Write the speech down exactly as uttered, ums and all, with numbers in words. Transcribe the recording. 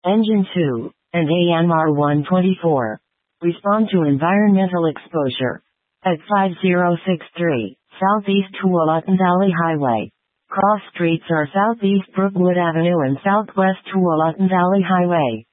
Engine two, and A M R one twenty-four. Respond to environmental exposure. At five zero six three, Southeast Tualatin Valley Highway. Cross streets are Southeast Brookwood Avenue and Southwest Tualatin Valley Highway.